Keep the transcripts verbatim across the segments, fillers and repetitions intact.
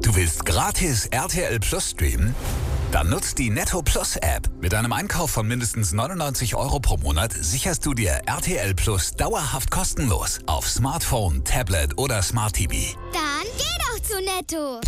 Du willst gratis R T L Plus streamen? Dann nutzt die Netto Plus App. Mit einem Einkauf von mindestens neunundneunzig Euro pro Monat sicherst du dir R T L Plus dauerhaft kostenlos auf Smartphone, Tablet oder Smart T V. Dann geh doch zu Netto.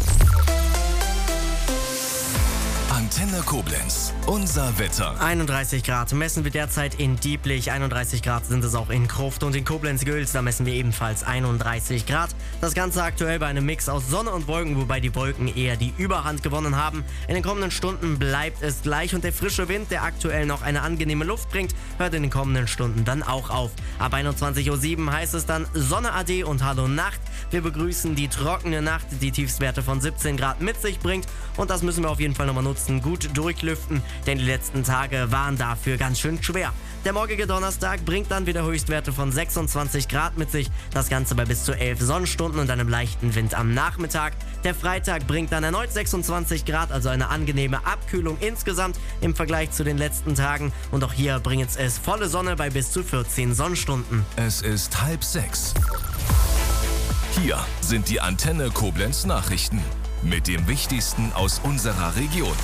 Antenne Koblenz, unser Wetter. einunddreißig Grad messen wir derzeit in Dieblich, einunddreißig Grad sind es auch in Krufft und in Koblenz-Gülz, da messen wir ebenfalls einunddreißig Grad. Das Ganze aktuell bei einem Mix aus Sonne und Wolken, wobei die Wolken eher die Überhand gewonnen haben. In den kommenden Stunden bleibt es gleich und der frische Wind, der aktuell noch eine angenehme Luft bringt, hört in den kommenden Stunden dann auch auf. Ab einundzwanzig Uhr sieben heißt es dann Sonne Ade und Hallo Nacht. Wir begrüßen die trockene Nacht, die Tiefstwerte von siebzehn Grad mit sich bringt und das müssen wir auf jeden Fall nochmal nutzen. Gut durchlüften, denn die letzten Tage waren dafür ganz schön schwer. Der morgige Donnerstag bringt dann wieder Höchstwerte von sechsundzwanzig Grad mit sich, das Ganze bei bis zu elf Sonnenstunden und einem leichten Wind am Nachmittag. Der Freitag bringt dann erneut sechsundzwanzig Grad, also eine angenehme Abkühlung insgesamt im Vergleich zu den letzten Tagen und auch hier bringt es volle Sonne bei bis zu vierzehn Sonnenstunden. Es ist halb sechs. Hier sind die Antenne Koblenz Nachrichten mit dem Wichtigsten aus unserer Region.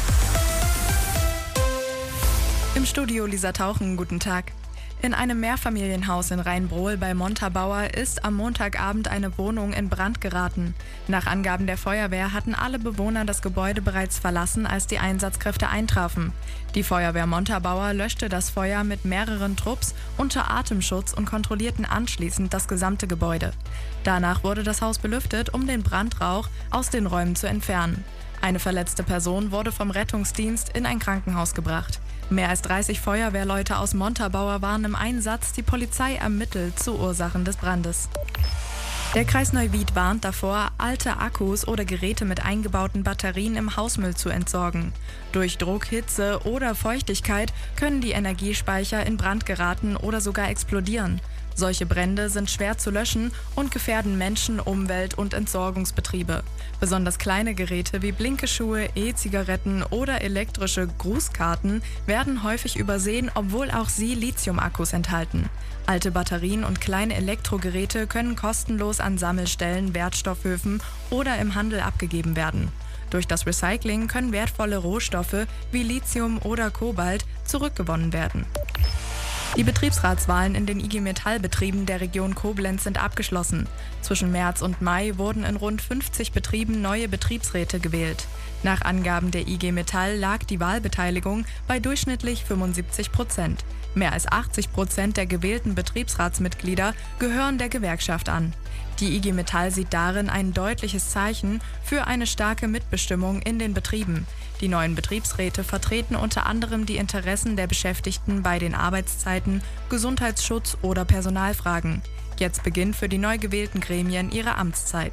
Im Studio Lisa Tauchen, guten Tag. In einem Mehrfamilienhaus in Rheinbrohl bei Montabaur ist am Montagabend eine Wohnung in Brand geraten. Nach Angaben der Feuerwehr hatten alle Bewohner das Gebäude bereits verlassen, als die Einsatzkräfte eintrafen. Die Feuerwehr Montabaur löschte das Feuer mit mehreren Trupps unter Atemschutz und kontrollierten anschließend das gesamte Gebäude. Danach wurde das Haus belüftet, um den Brandrauch aus den Räumen zu entfernen. Eine verletzte Person wurde vom Rettungsdienst in ein Krankenhaus gebracht. Mehr als dreißig Feuerwehrleute aus Montabaur waren im Einsatz, die Polizei ermittelt zu Ursachen des Brandes. Der Kreis Neuwied warnt davor, alte Akkus oder Geräte mit eingebauten Batterien im Hausmüll zu entsorgen. Durch Druck, Hitze oder Feuchtigkeit können die Energiespeicher in Brand geraten oder sogar explodieren. Solche Brände sind schwer zu löschen und gefährden Menschen, Umwelt und Entsorgungsbetriebe. Besonders kleine Geräte wie Blinkeschuhe, E-Zigaretten oder elektrische Grußkarten werden häufig übersehen, obwohl auch sie Lithium-Akkus enthalten. Alte Batterien und kleine Elektrogeräte können kostenlos an Sammelstellen, Wertstoffhöfen oder im Handel abgegeben werden. Durch das Recycling können wertvolle Rohstoffe wie Lithium oder Kobalt zurückgewonnen werden. Die Betriebsratswahlen in den I G Metall-Betrieben der Region Koblenz sind abgeschlossen. Zwischen März und Mai wurden in rund fünfzig Betrieben neue Betriebsräte gewählt. Nach Angaben der I G Metall lag die Wahlbeteiligung bei durchschnittlich fünfundsiebzig Prozent. Mehr als achtzig Prozent der gewählten Betriebsratsmitglieder gehören der Gewerkschaft an. Die I G Metall sieht darin ein deutliches Zeichen für eine starke Mitbestimmung in den Betrieben. Die neuen Betriebsräte vertreten unter anderem die Interessen der Beschäftigten bei den Arbeitszeiten, Gesundheitsschutz oder Personalfragen. Jetzt beginnt für die neu gewählten Gremien ihre Amtszeit.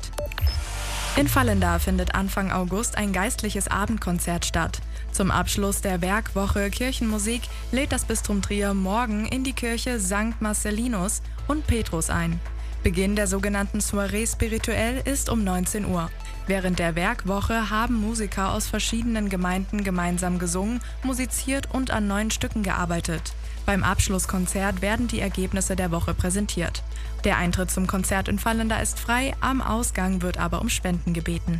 In Vallendar findet Anfang August ein geistliches Abendkonzert statt. Zum Abschluss der Werkwoche Kirchenmusik lädt das Bistum Trier morgen in die Kirche Sankt Marcellinus und Petrus ein. Beginn der sogenannten Soirée spirituelle ist um neunzehn Uhr. Während der Werkwoche haben Musiker aus verschiedenen Gemeinden gemeinsam gesungen, musiziert und an neuen Stücken gearbeitet. Beim Abschlusskonzert werden die Ergebnisse der Woche präsentiert. Der Eintritt zum Konzert in Vallendar ist frei, am Ausgang wird aber um Spenden gebeten.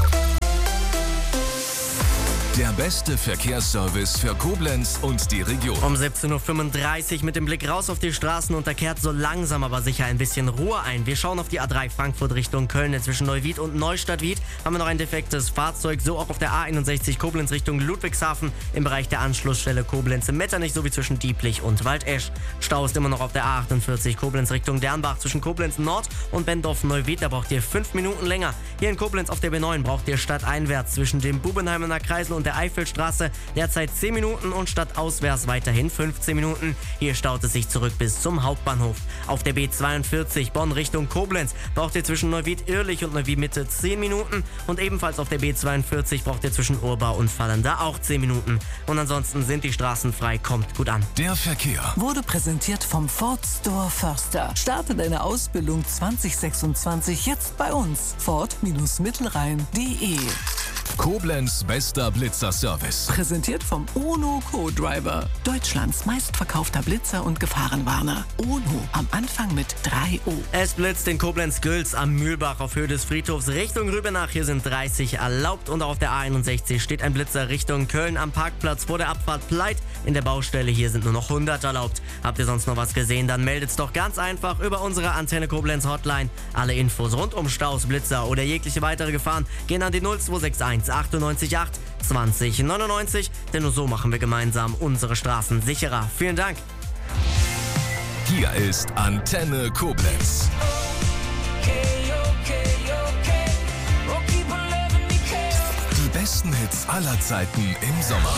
Der beste Verkehrsservice für Koblenz und die Region. Um siebzehn Uhr fünfunddreißig mit dem Blick raus auf die Straßen und da kehrt so langsam aber sicher ein bisschen Ruhe ein. Wir schauen auf die A drei Frankfurt Richtung Köln. Zwischen Neuwied und Neustadt-Wied haben wir noch ein defektes Fahrzeug. So auch auf der A einundsechzig Koblenz Richtung Ludwigshafen im Bereich der Anschlussstelle Koblenz im Metternich sowie zwischen Dieblich und Waldesch. Stau ist immer noch auf der A achtundvierzig Koblenz Richtung Dernbach zwischen Koblenz Nord und Bendorf-Neuwied. Da braucht ihr fünf Minuten länger. Hier in Koblenz auf der B neun braucht ihr stadteinwärts zwischen dem Bubenheimer Kreisel und der Eifelstraße derzeit zehn Minuten und stadtauswärts weiterhin fünfzehn Minuten. Hier staut es sich zurück bis zum Hauptbahnhof. Auf der B zweiundvierzig Bonn Richtung Koblenz braucht ihr zwischen Neuwied-Irrlich und Neuwied-Mitte zehn Minuten und ebenfalls auf der B zweiundvierzig braucht ihr zwischen Urbau und Vallendar auch zehn Minuten. Und ansonsten sind die Straßen frei, kommt gut an. Der Verkehr wurde präsentiert vom Ford Store Förster. Starte deine Ausbildung zwanzig sechsundzwanzig jetzt bei uns. Ford-Mittelrhein punkt de Koblenz bester Blitzer-Service. Präsentiert vom UNO Co-Driver. Deutschlands meistverkaufter Blitzer und Gefahrenwarner. UNO am Anfang mit drei O. Es blitzt in Koblenz-Gülz am Mühlbach auf Höhe des Friedhofs Richtung Rübenach. Hier sind dreißig erlaubt und auf der A einundsechzig steht ein Blitzer Richtung Köln am Parkplatz vor der Abfahrt Pleit. In der Baustelle hier sind nur noch hundert erlaubt. Habt ihr sonst noch was gesehen, dann meldet's doch ganz einfach über unsere Antenne Koblenz Hotline. Alle Infos rund um Staus, Blitzer oder jegliche weitere Gefahren gehen an die null zwei sechs eins achtundneunzig acht zwanzig neunundneunzig, denn nur so machen wir gemeinsam unsere Straßen sicherer. Vielen Dank. Hier ist Antenne Koblenz. Die besten Hits aller Zeiten im Sommer.